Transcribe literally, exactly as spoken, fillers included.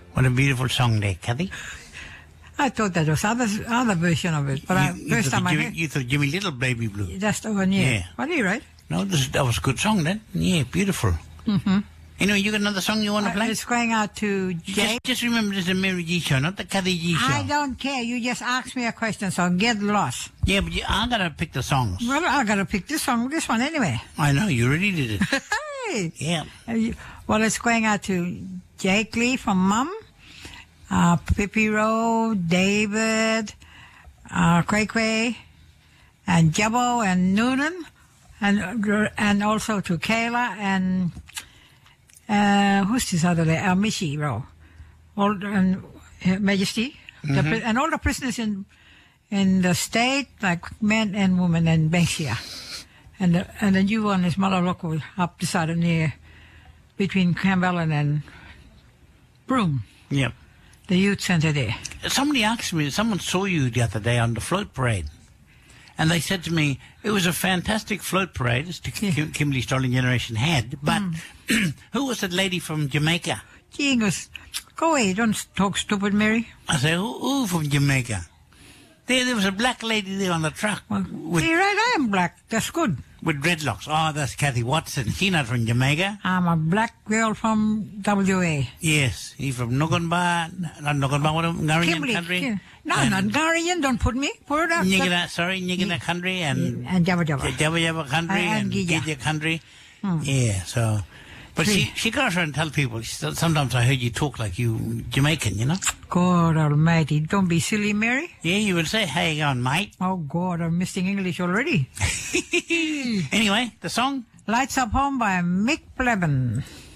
What a beautiful song there, Kathy. I thought that was other other version of it, but I, You, you, first thought time I Jimmy, heard you thought Jimmy Little, Baby Blue. just the one, yeah. Yeah. What are you right? No, this, that was a good song, then. Yeah, beautiful. Mm-hmm. Anyway, you got another song you want to play? It's going out to Jay. Just, just remember this is a Mary G show, not the Kathy G show. I don't care. You just asked me a question, so get lost. Yeah, but you, I gotta pick the songs. Well, I gotta pick this song, this one anyway. I know, you already did it. Hey. Yeah. Uh, you- Well, it's going out to Jake Lee from Mum, uh, Pippi Rowe, David, uh, Cray Cray, and Jabbo and Noonan, and uh, and also to Kayla and uh, who's this other lady? Uh, Michi Rowe, all and uh, Majesty, the, pri- and all the prisoners in in the state, like men and women and Banksia, and the, and the new one is Malaloko up the side of near between Campbell and Broome, Yep. the youth centre there. Somebody asked me, someone saw you the other day on the float parade. And they said to me, it was a fantastic float parade, as to Yeah. Kim- Kimberley Stolen Generation had, but Mm. who was that lady from Jamaica? Gee, goes, go away, don't talk stupid, Mary. I said, who, who from Jamaica? There, there was a black lady there on the truck Well, with, you're right, I am black. That's good. with dreadlocks. Oh, that's Kathy Watson. She's not from Jamaica. I'm a black girl from W A. Yes, he's from Nogonba, not Nogonba, what, Ngarian Kimberley. country. Kim- No, And not Garian, don't put me. Put it up. Nigina, sorry, Nigina country and And Jabba Jabba. Jabba Jabba country And and Gija. Gija country. Hmm. Yeah, so. But See. she, she goes around and tell people, she said, sometimes I heard you talk like you Jamaican, you know? God almighty, don't be silly, Mary. Yeah, you would say, hey, on, mate. Oh, God, I'm missing English already. Anyway, the song? Lights Up Home by Mick Blevin.